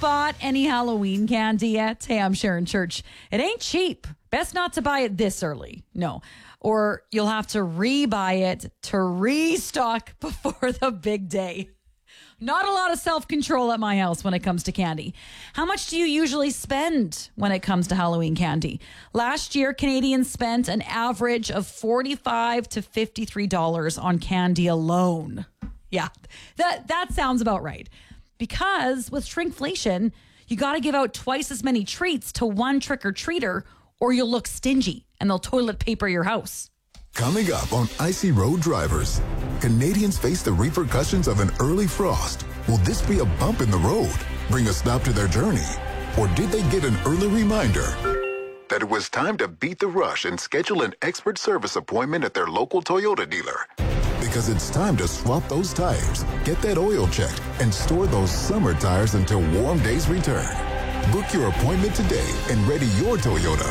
bought any Halloween candy yet? Hey, I'm Sharon Church. It ain't cheap. Best not to buy it this early. No. Or you'll have to rebuy it to restock before the big day. Not a lot of self-control at my house when it comes to candy. How much do you usually spend when it comes to Halloween candy? Last year, Canadians spent an average of $45 to $53 on candy alone. Yeah, that sounds about right. Because with shrinkflation, you got to give out twice as many treats to one trick-or-treater or you'll look stingy and they'll toilet paper your house. Coming up on Icy Road Drivers, Canadians face the repercussions of an early frost. Will this be a bump in the road, bring a stop to their journey? Or did they get an early reminder that it was time to beat the rush and schedule an expert service appointment at their local Toyota dealer? Because it's time to swap those tires, get that oil checked, and store those summer tires until warm days return. Book your appointment today and ready your Toyota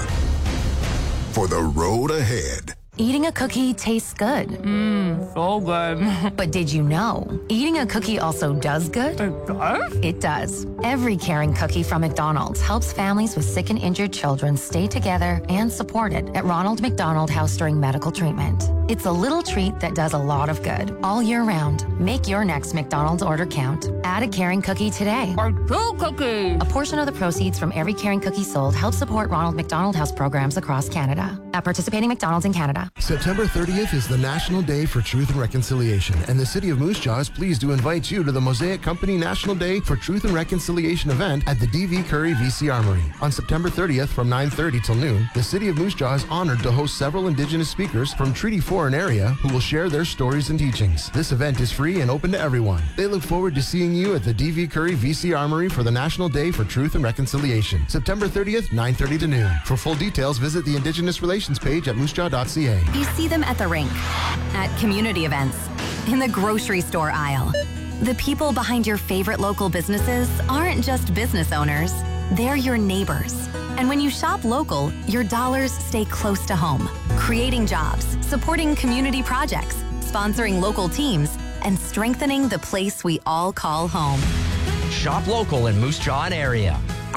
for the road ahead. Eating a cookie tastes good. So good. But did you know, eating a cookie also does good? It does? It does. Every caring cookie from McDonald's helps families with sick and injured children stay together and supported at Ronald McDonald House during medical treatment. It's a little treat that does a lot of good all year round. Make your next McDonald's order count. Add a caring cookie today. Or 2 cookies. A portion of the proceeds from every caring cookie sold helps support Ronald McDonald House programs across Canada. At participating McDonald's in Canada. September 30th is the National Day for Truth and Reconciliation, and the City of Moose Jaw is pleased to invite you to the Mosaic Company National Day for Truth and Reconciliation event at the D.V. Curry VC Armory. On September 30th from 9:30 till noon, the City of Moose Jaw is honored to host several Indigenous speakers from Treaty 4 and area who will share their stories and teachings. This event is free and open to everyone. They look forward to seeing you at the D.V. Curry VC Armory for the National Day for Truth and Reconciliation, September 30th, 9:30 to noon. For full details, visit the Indigenous Relations page at moosejaw.ca. You see them at the rink, at community events, in the grocery store aisle. The people behind your favorite local businesses aren't just business owners, they're your neighbors. And when you shop local, your dollars stay close to home, creating jobs, supporting community projects, sponsoring local teams, and strengthening the place we all call home. Shop local in Moose Jaw and area.